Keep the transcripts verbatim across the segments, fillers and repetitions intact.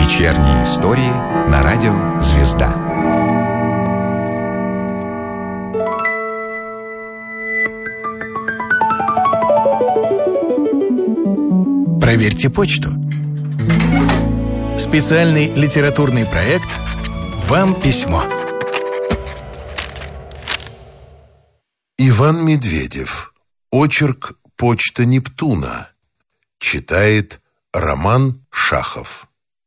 Вечерние истории на радио «Звезда». Проверьте почту. Специальный литературный проект «Вам письмо». Иван Медведев. Очерк «Почта Нептуна». Читает Роман Шахов.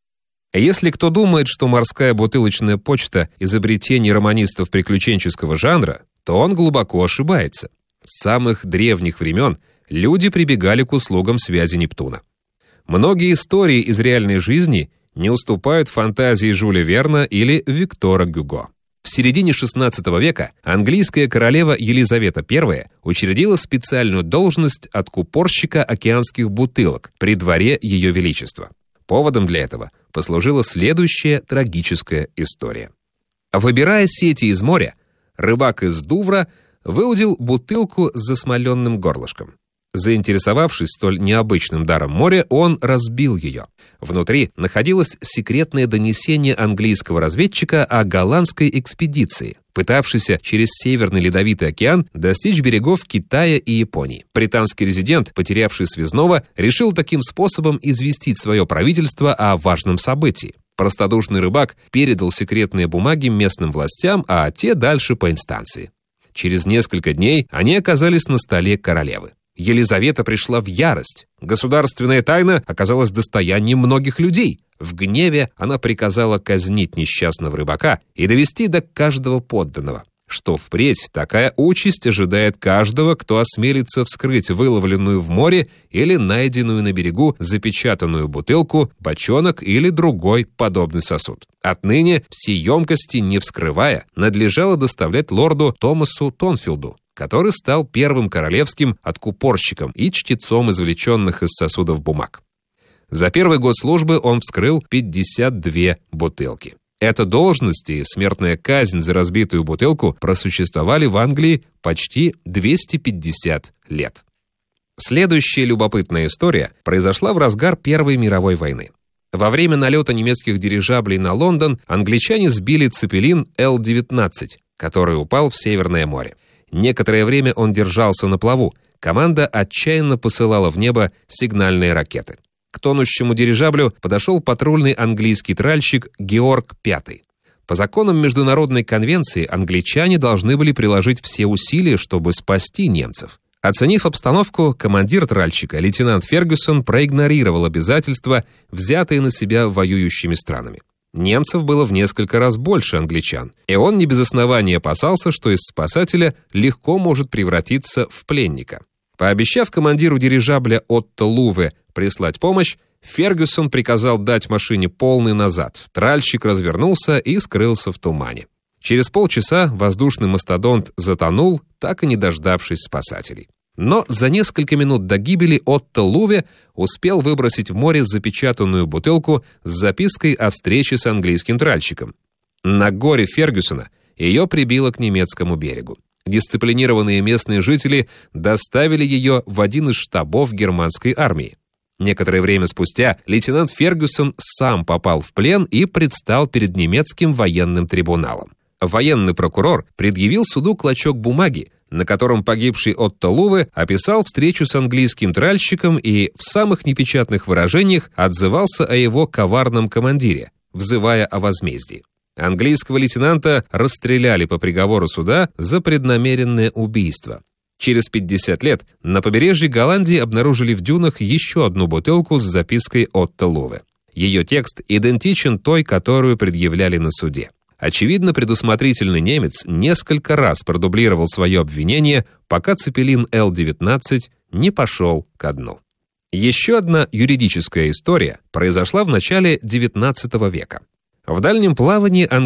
Если кто думает, что морская бутылочная почта – изобретение романистов приключенческого жанра, то он глубоко ошибается. С самых древних времен люди прибегали к услугам связи Нептуна. Многие истории из реальной жизни не уступают фантазии Жюля Верна или Виктора Гюго. В середине шестнадцатого века английская королева Елизавета Первая учредила специальную должность откупорщика океанских бутылок при дворе Ее Величества. Поводом для этого послужила следующая трагическая история. Выбирая сети из моря, рыбак из Дувра выудил бутылку с засмоленным горлышком. Заинтересовавшись столь необычным даром моря, он разбил ее. Внутри находилось секретное донесение английского разведчика о голландской экспедиции, пытавшейся через Северный Ледовитый океан достичь берегов Китая и Японии. Британский резидент, потерявший связного, решил таким способом известить свое правительство о важном событии. Простодушный рыбак передал секретные бумаги местным властям, а те дальше по инстанции. Через несколько дней они оказались на столе королевы. Елизавета пришла в ярость. Государственная тайна оказалась достоянием многих людей. В гневе она приказала казнить несчастного рыбака и довести до каждого подданного, что впредь такая участь ожидает каждого, кто осмелится вскрыть выловленную в море или найденную на берегу запечатанную бутылку, бочонок или другой подобный сосуд. Отныне все емкости, не вскрывая, надлежало доставлять лорду Томасу Тонфилду, который стал первым королевским откупорщиком и чтецом извлеченных из сосудов бумаг. За первый год службы он вскрыл пятьдесят две бутылки. Эта должность и смертная казнь за разбитую бутылку просуществовали в Англии почти двести пятьдесят лет. Следующая любопытная история произошла в разгар Первой мировой войны. Во время налета немецких дирижаблей на Лондон англичане сбили цепелин Эл девятнадцать, который упал в Северное море. Некоторое время он держался на плаву. Команда отчаянно посылала в небо сигнальные ракеты. К тонущему дирижаблю подошел патрульный английский тральщик Георг Пятый. По законам Международной конвенции англичане должны были приложить все усилия, чтобы спасти немцев. Оценив обстановку, командир тральщика, лейтенант Фергюсон, проигнорировал обязательства, взятые на себя воюющими странами. Немцев было в несколько раз больше англичан, и он не без основания опасался, что из спасателя легко может превратиться в пленника. Пообещав командиру дирижабля Отто Луве прислать помощь, Фергюсон приказал дать машине полный назад. Тральщик развернулся и скрылся в тумане. Через полчаса воздушный мастодонт затонул, так и не дождавшись спасателей. Но за несколько минут до гибели Отто Луве успел выбросить в море запечатанную бутылку с запиской о встрече с английским тральщиком. На горе Фергюсона ее прибило к немецкому берегу. Дисциплинированные местные жители доставили ее в один из штабов германской армии. Некоторое время спустя лейтенант Фергюсон сам попал в плен и предстал перед немецким военным трибуналом. Военный прокурор предъявил суду клочок бумаги, на котором погибший Отто Луве описал встречу с английским тральщиком и в самых непечатных выражениях отзывался о его коварном командире, взывая о возмездии. Английского лейтенанта расстреляли по приговору суда за преднамеренное убийство. Через пятьдесят лет на побережье Голландии обнаружили в дюнах еще одну бутылку с запиской Отто Луве. Ее текст идентичен той, которую предъявляли на суде. Очевидно, предусмотрительный немец несколько раз продублировал свое обвинение, пока цепелин Эл девятнадцать не пошел ко дну. Еще одна юридическая история произошла в начале девятнадцатого века. В дальнем плавании